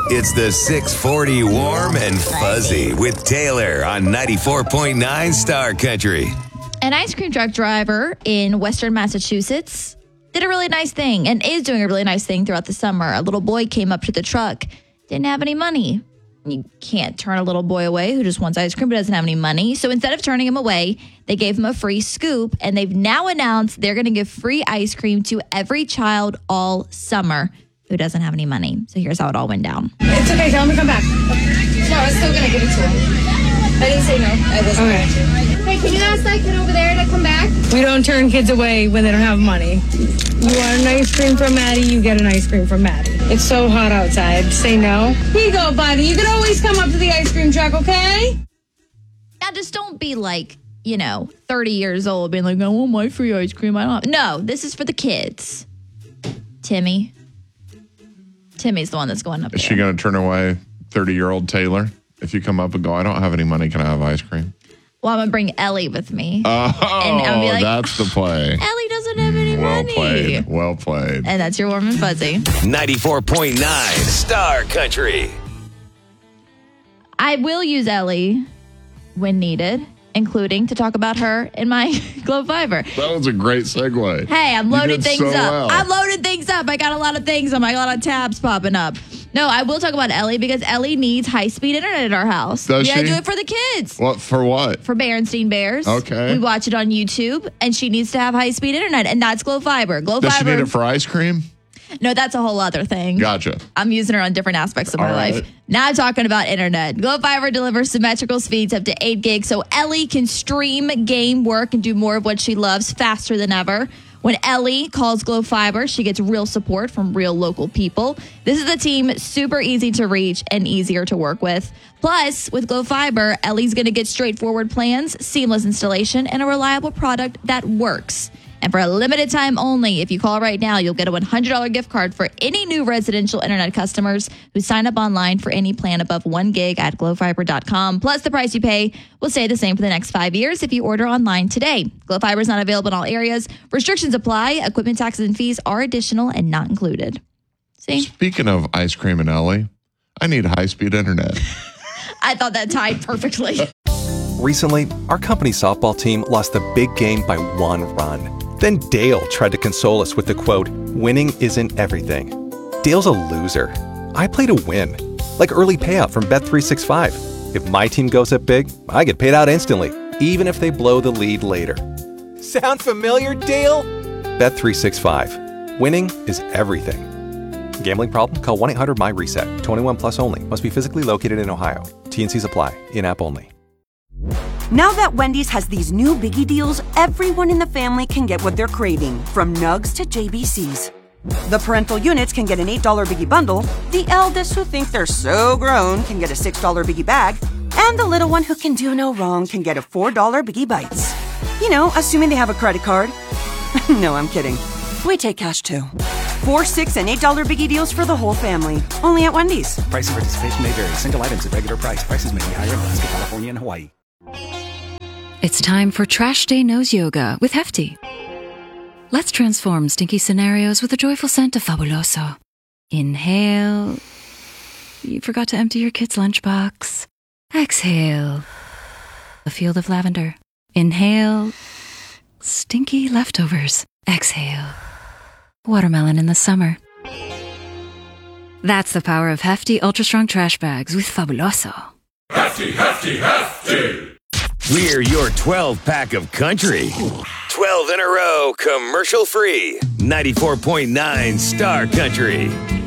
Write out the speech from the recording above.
It's the 640 Warm and Fuzzy with Taylor on 94.9 Star Country. An ice cream truck driver in Western Massachusetts did a really nice thing and is doing a really nice thing throughout the summer. A little boy came up to the truck, didn't have any money. You can't turn a little boy away who just wants ice cream but doesn't have any money. So instead of turning him away, they gave him a free scoop, and they've now announced they're going to give free ice cream to every child all summer who doesn't have any money. So here's how it all went down. It's okay. Tell him to come back. No, I was still going to give it to him. I didn't say no. I wasn't. Okay. Hey, can you ask that kid over there to come back? We don't turn kids away when they don't have money. You want an ice cream from Maddie, you get an ice cream from Maddie. It's so hot outside. Say no. Here you go, buddy. You can always come up to the ice cream truck, okay? Now, just don't be like, 30 years old being like, I want my free ice cream. I don't. No, this is for the kids. Timmy's the one that's going up Is there. she going to turn away 30-year-old Taylor if you come up and go, I don't have any money, can I have ice cream? Well, I'm going to bring Ellie with me. Oh, and I'm gonna be like, that's the play. Ellie doesn't have any money. Well played. And that's your Warm and Fuzzy. 94.9 Star Country. I will use Ellie when needed, including to talk about her in my Glow Fiber. That was a great segue. Hey, I'm loading things up. Well. I'm loading things up. I got a lot of things. I got a lot of tabs popping up. No, I will talk about Ellie because Ellie needs high-speed internet at our house. Does we gotta she? do it for the kids. What, for what? For Berenstain Bears. Okay. We watch it on YouTube, and she needs to have high-speed internet, and that's Glow Fiber. Does she need it for ice cream? No, that's a whole other thing. Gotcha. I'm using her on different aspects of my All right. life. Now I'm talking about internet. Glow Fiber delivers symmetrical speeds up to 8 gigs, so Ellie can stream, game, work, and do more of what she loves faster than ever. When Ellie calls Glow Fiber, she gets real support from real local people. This is a team super easy to reach and easier to work with. Plus, with Glow Fiber, Ellie's going to get straightforward plans, seamless installation, and a reliable product that works. And for a limited time only, if you call right now, you'll get a $100 gift card for any new residential internet customers who sign up online for any plan above 1 gig at glowfiber.com. Plus, the price you pay will stay the same for the next 5 years if you order online today. Glow Fiber is not available in all areas. Restrictions apply. Equipment taxes and fees are additional and not included. See? Speaking of ice cream and Ellie, I need high-speed internet. I thought that tied perfectly. Recently, our company softball team lost the big game by 1 run. Then Dale tried to console us with the quote, winning isn't everything. Dale's a loser. I play to win. Like early payout from Bet365. If my team goes up big, I get paid out instantly, even if they blow the lead later. Sound familiar, Dale? Bet365. Winning is everything. Gambling problem? Call 1-800-MY-RESET. 21 plus only. Must be physically located in Ohio. T&Cs apply. In-app only. Now that Wendy's has these new Biggie deals, everyone in the family can get what they're craving, from Nugs to JBCs. The parental units can get an $8 Biggie bundle, the eldest who think they're so grown can get a $6 Biggie bag, and the little one who can do no wrong can get a $4 Biggie Bites. You know, assuming they have a credit card. No, I'm kidding. We take cash too. 4, 6, and $8 Biggie deals for the whole family. Only at Wendy's. Price and participation may vary. Single items at regular price. Prices may be higher in Alaska, California, and Hawaii. It's time for Trash Day Nose Yoga with Hefty. Let's transform stinky scenarios with a joyful scent of Fabuloso. Inhale. You forgot to empty your kid's lunchbox. Exhale. A field of lavender. Inhale. Stinky leftovers. Exhale. Watermelon in the summer. That's the power of Hefty Ultra Strong Trash Bags with Fabuloso. Hefty, hefty, hefty. We're your 12-pack of country. 12 in a row, commercial-free. 94.9 Star Country.